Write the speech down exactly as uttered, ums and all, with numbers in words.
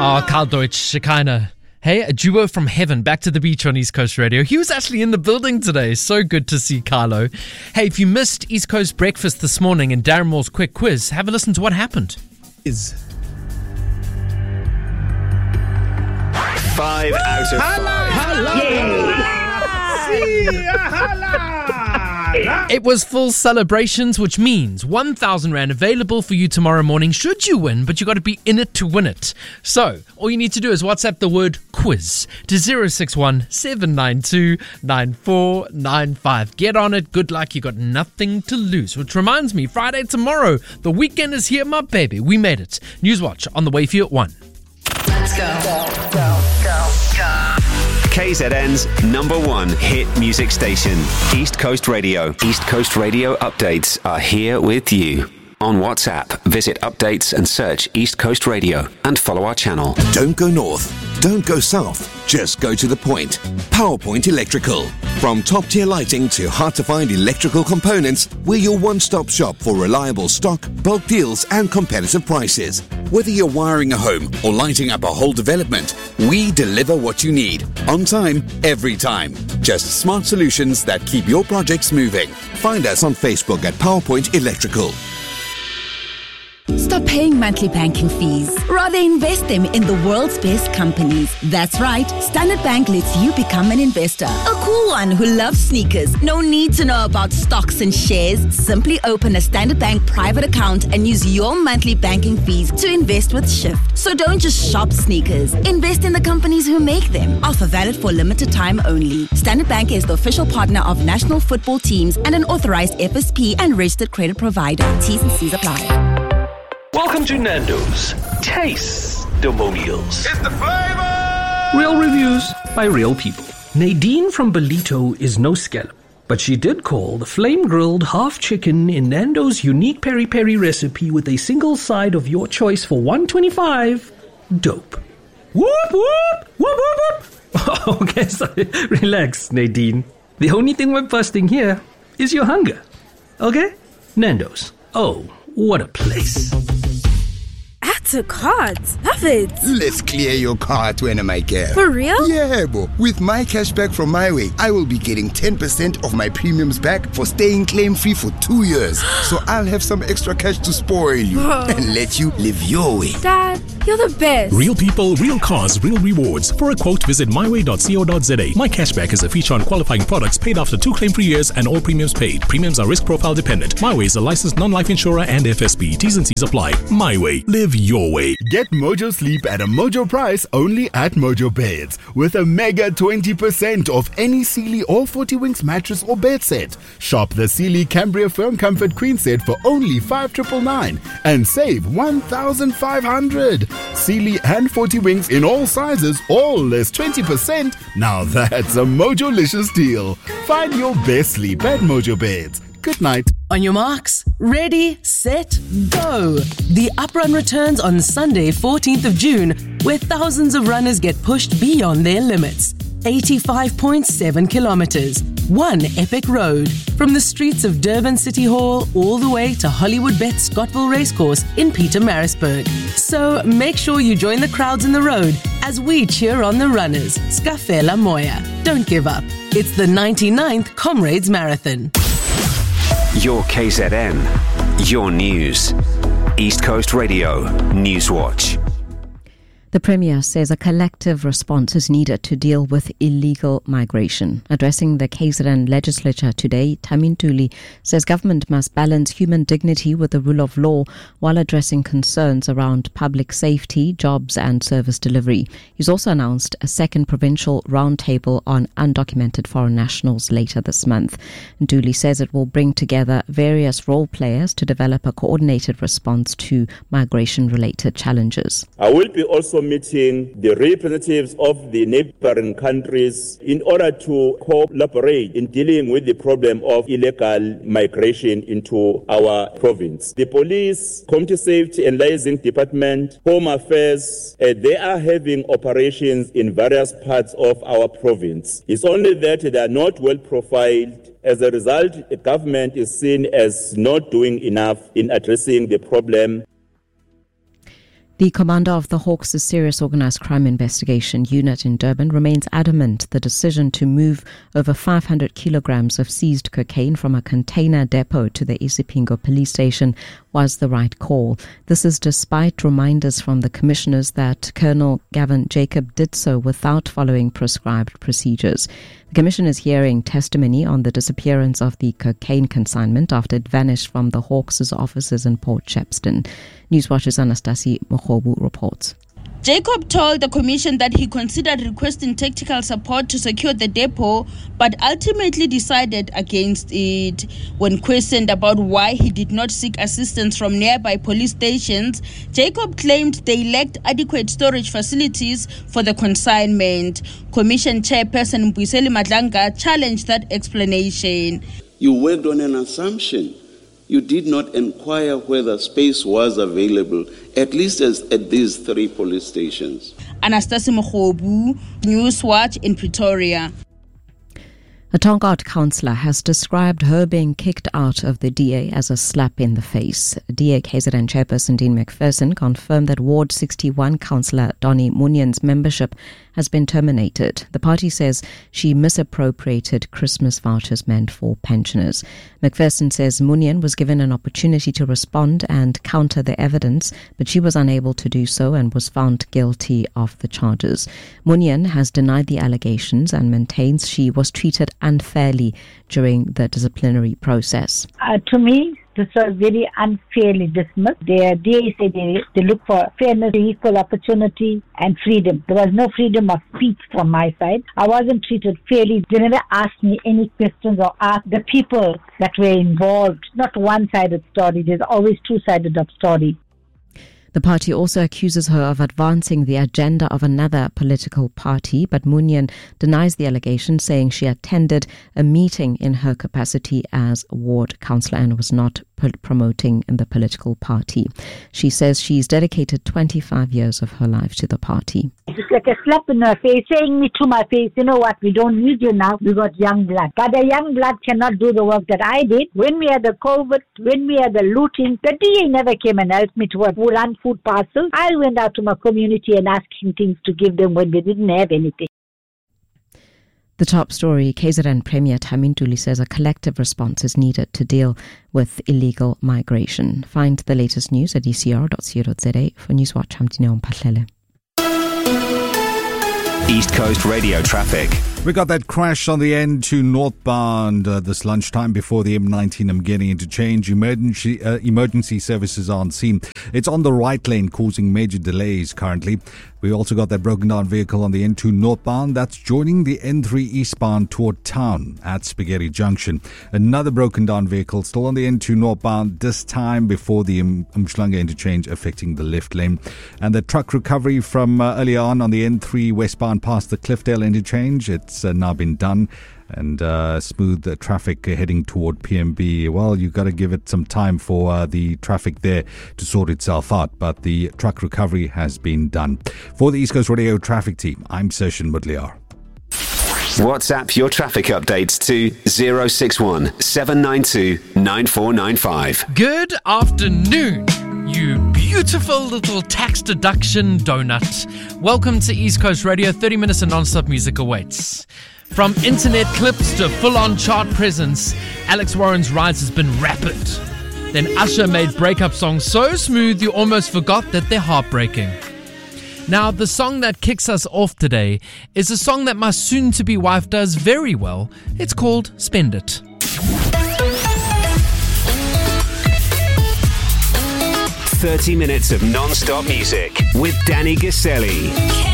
Oh, Carl Deutsch, Shekinah. Hey, a duo from heaven, back to the beach on East Coast Radio. He was actually in the building today. So good to see Carlo. Hey, if you missed East Coast Breakfast this morning and Darren Moore's quick quiz, have a listen to what happened. Is Five out of five. hello. It was full celebrations, which means one thousand rand available for you tomorrow morning should you win, but you got to be in it to win it. So, all you need to do is WhatsApp the word quiz to zero six one seven nine two nine four nine five. Get on it. Good luck. You got nothing to lose. Which reminds me, Friday tomorrow, the weekend is here, my baby. We made it. Newswatch on the way for you at one. Let's go. Go, go, go, go. K Z N's number one hit music station, East Coast Radio. East Coast Radio updates are here with you. On WhatsApp, visit updates and search East Coast Radio and follow our channel. Don't go north. Don't go south. Just go to the point. PowerPoint Electrical. From top-tier lighting to hard-to-find electrical components, we're your one-stop shop for reliable stock, bulk deals, and competitive prices. Whether you're wiring a home or lighting up a whole development, we deliver what you need. On time, every time. Just smart solutions that keep your projects moving. Find us on Facebook at PowerPoint Electrical. Stop paying monthly banking fees. Rather invest them in the world's best companies. That's right. Standard Bank lets you become an investor. A cool one who loves sneakers. No need to know about stocks and shares. Simply open a Standard Bank private account and use your monthly banking fees to invest with Shift. So don't just shop sneakers. Invest in the companies who make them. Offer valid for limited time only. Standard Bank is the official partner of national football teams and an authorized F S P and registered credit provider. T's and C's apply. Welcome to Nando's Taste-Demonials. It's the flavor! Real reviews by real people. Nadine from Belito is no scallop, but she did call the flame-grilled half chicken in Nando's unique peri-peri recipe with a single side of your choice for one twenty-five dope. Whoop, whoop, whoop, whoop, whoop. Okay, sorry. Relax, Nadine. The only thing we're busting here is your hunger. Okay? Nando's. Oh, what a place. Add to cart. Love it. Let's clear your cart when I get. For real? Yeah, bo. With my cashback from MyWay, I will be getting ten percent of my premiums back for staying claim-free for two years. So I'll have some extra cash to spoil you Whoa. and let you live your way. Dad, you're the best. Real people, real cars, real rewards. For a quote, visit my way dot co dot z a. My Cashback is a feature on qualifying products paid after two claim-free years and all premiums paid. Premiums are risk profile dependent. MyWay is a licensed non-life insurer and F S P. T's and C's apply. MyWay. Live your way. Get Mojo Sleep at a Mojo price only at Mojo Beds with a mega twenty percent off any Sealy or forty Winks mattress or bed set. Shop the Sealy Cambria Firm Comfort Queen set for only five thousand nine hundred ninety-nine and save one thousand five hundred. Sealy and forty Winks in all sizes, all less twenty percent. Now that's a Mojo-licious deal. Find your best sleep at Mojo Beds. Good night. On your marks, ready, set, go. The Uprun returns on Sunday, fourteenth of June, where thousands of runners get pushed beyond their limits. eighty-five point seven kilometers, one epic road, from the streets of Durban City Hall all the way to Hollywood Bet Scottville Racecourse in Pietermaritzburg. So make sure you join the crowds in the road as we cheer on the runners. Scafela Moya. Don't give up. It's the ninety-ninth Comrades Marathon. Your K Z N, your news. East Coast Radio, Newswatch. The Premier says a collective response is needed to deal with illegal migration. Addressing the K Z N legislature today, Tamin Tuli says government must balance human dignity with the rule of law while addressing concerns around public safety, jobs and service delivery. He's also announced a second provincial roundtable on undocumented foreign nationals later this month. Tuli says it will bring together various role players to develop a coordinated response to migration-related challenges. I will be also meeting the representatives of the neighboring countries in order to cooperate in dealing with the problem of illegal migration into our province. The police, community safety and liaison department, home affairs, uh, they are having operations in various parts of our province. It's only that they are not well profiled. As a result, the government is seen as not doing enough in addressing the problem. The commander of the Hawks' Serious Organised Crime Investigation Unit in Durban remains adamant the decision to move over five hundred kilograms of seized cocaine from a container depot to the Isipingo police station was the right call. This is despite reminders from the commissioners that Colonel Gavin Jacob did so without following prescribed procedures. The commission is hearing testimony on the disappearance of the cocaine consignment after it vanished from the Hawks' offices in Port Shepstone. Newswatch's Anastasi Mokhobu reports. Jacob told the commission that he considered requesting tactical support to secure the depot, but ultimately decided against it. When questioned about why he did not seek assistance from nearby police stations, Jacob claimed they lacked adequate storage facilities for the consignment. Commission chairperson Mbuyiseli Madlanga challenged that explanation. You worked on an assumption. You did not inquire whether space was available, at least as at these three police stations. Anastasi Mokhobu, Newswatch in Pretoria. A Tongaat councillor has described her being kicked out of the D A as a slap in the face. D A K Z N chairperson Dean McPherson confirmed that Ward sixty-one councillor Donnie Munyan's membership has been terminated. The party says she misappropriated Christmas vouchers meant for pensioners. McPherson says Munyan was given an opportunity to respond and counter the evidence, but she was unable to do so and was found guilty of the charges. Munyan has denied the allegations and maintains she was treated unfairly during the disciplinary process. Uh, to me, this was very unfairly dismissed. The D A said they, they look for fairness, equal opportunity and freedom. There was no freedom of speech from my side. I wasn't treated fairly. They never asked me any questions or asked the people that were involved. Not one-sided story. There's always two-sided of story. The party also accuses her of advancing the agenda of another political party, but Munyan denies the allegation, saying she attended a meeting in her capacity as ward councillor and was not promoting the political party. She says she's dedicated twenty-five years of her life to the party. It's like a slap in her face, saying me to my face, you know what, we don't need you now, we got young blood. But the young blood cannot do the work that I did. When we had the COVID, when we had the looting, the D A never came and helped me to run food parcels. I went out to my community and asking things to give them when they didn't have anything. The top story, K Z N Premier Tami Ntuli says a collective response is needed to deal with illegal migration. Find the latest news at e c r dot co dot z a. For Newswatch, I'm Dineo Mphahlele. East Coast Radio traffic. We got that crash on the N two northbound uh, this lunchtime before the M nineteen Mgeni interchange. Emergency uh, emergency services are on scene. It's on the right lane, causing major delays currently. We also got that broken down vehicle on the N two northbound. That's joining the N three eastbound toward town at Spaghetti Junction. Another broken down vehicle still on the N two northbound, this time before the Umhlanga interchange, affecting the left lane. And the truck recovery from uh, earlier on on the N three westbound past the Cliffdale interchange. It's uh, now been done. And uh, smooth uh, traffic uh, heading toward P M B. Well, you've got to give it some time for uh, the traffic there to sort itself out. But the truck recovery has been done. For the East Coast Radio traffic team, I'm Session Mudliar. WhatsApp your traffic updates to zero six one seven nine two nine four nine five. Good afternoon, you beautiful little tax deduction donut. Welcome to East Coast Radio. thirty minutes of non-stop music awaits. From internet clips to full-on chart presence, Alex Warren's rise has been rapid. Then Usher made breakup songs so smooth you almost forgot that they're heartbreaking. Now, the song that kicks us off today is a song that my soon-to-be wife does very well. It's called Spend It. thirty minutes of non-stop music with Danny Gaselli.